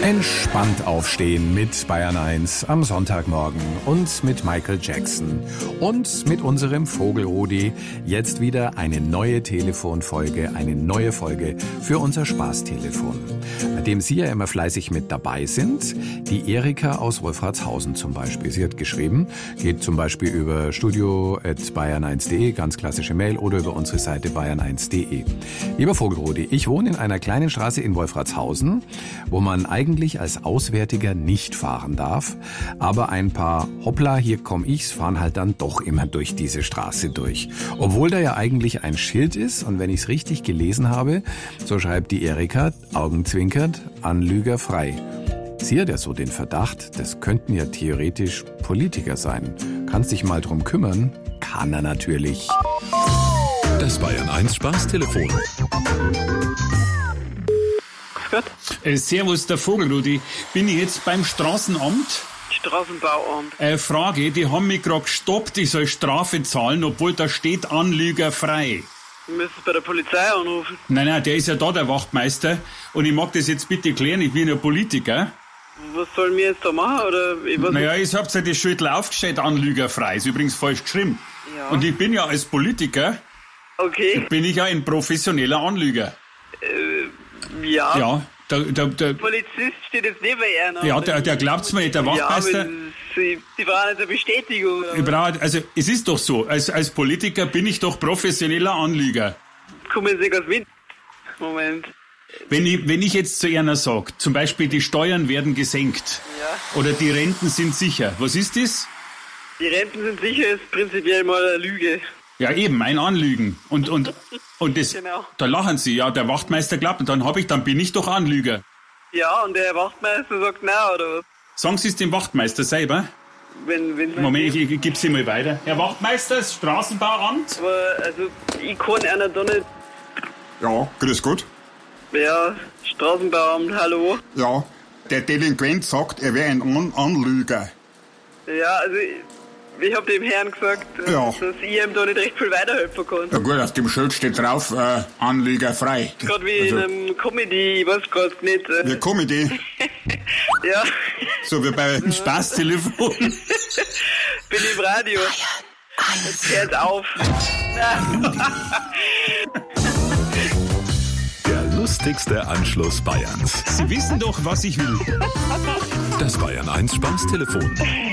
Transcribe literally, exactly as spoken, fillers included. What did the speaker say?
Entspannt aufstehen mit Bayern eins am Sonntagmorgen und mit Michael Jackson und mit unserem Vogelrudi. Jetzt wieder eine neue Telefonfolge, eine neue Folge für unser Spaßtelefon, bei dem Sie ja immer fleißig mit dabei sind. Die Erika aus Wolfratshausen zum Beispiel. Sie hat geschrieben, geht zum Beispiel über studio at bayern eins punkt de, ganz klassische Mail, oder über unsere Seite bayern eins punkt de. Lieber Vogelrudi, ich wohne in einer kleinen Straße in Wolfratshausen, wo man eigentlich als Auswärtiger nicht fahren darf, aber ein paar Hoppla, hier komm ich's, fahren halt dann doch immer durch diese Straße durch. Obwohl da ja eigentlich ein Schild ist, und wenn ich's richtig gelesen habe, so schreibt die Erika, augenzwinkert, Anlüger frei. Sie hat ja so den Verdacht, das könnten ja theoretisch Politiker sein. Kannst dich mal drum kümmern? Kann er natürlich. Das Bayern eins Spaßtelefon. Äh, servus, der Vogelrudi. Bin ich jetzt beim Straßenamt? Straßenbauamt. Äh, Frage, die haben mich gerade gestoppt, ich soll Strafe zahlen, obwohl da steht Anlüger frei. Du müsstest bei der Polizei anrufen. Nein, nein, der ist ja da, der Wachtmeister. Und ich mag das jetzt bitte klären, ich bin ja Politiker. Was sollen wir jetzt da machen? Oder ich weiß Naja, ich hab's ja das Schild aufgestellt, Anlüger frei. Ist übrigens falsch geschrieben. Ja. Und ich bin ja als Politiker, Okay. bin ich ja ein professioneller Anlüger. Äh, ja. Ja, der, der, der, Polizist steht jetzt neben ihr. ja, der, der glaubt's mir nicht, der Wachtmeister. Ja, aber sie, sie brauchen jetzt eine Bestätigung. Oder? Ich brauch, also, es ist doch so, als, als Politiker bin ich doch professioneller Anlüger. Kommen Sie ganz mit. Moment. Wenn ich, wenn ich jetzt zu einer sage, zum Beispiel die Steuern werden gesenkt, Ja. oder die Renten sind sicher, was ist das? Die Renten sind sicher, ist prinzipiell mal eine Lüge. Ja eben, ein Anlügen. Und, und, und das, Genau. da lachen sie, ja, der Wachtmeister glaubt, und dann hab ich, dann bin ich doch Anlüger. Ja, und der Wachtmeister sagt nein, oder was? Sagen Sie es dem Wachtmeister selber? Wenn, wenn Moment, ich, ich gebe Sie mal weiter. Herr Wachtmeister, das Straßenbauamt? Aber, also, ich kann einer da nicht. Ja, grüß Gott. Ja, Straßenbauamt, hallo. Ja, der Delinquent sagt, er wäre ein An Anlüger. Ja, also, ich, ich hab dem Herrn gesagt, Ja. dass ich ihm da nicht recht viel weiterhelfen kann. Ja gut, auf dem Schild steht drauf, äh, Anlüger frei. Gerade wie Also, in einem Comedy, ich weiß gerade nicht. Äh, wie Comedy, ja, so wie bei... Spaßtelefon. bin im Radio. Jetzt hört auf. Der lustigste Anschluss Bayerns. Sie wissen doch, was ich will. Das Bayern eins Spaßtelefon.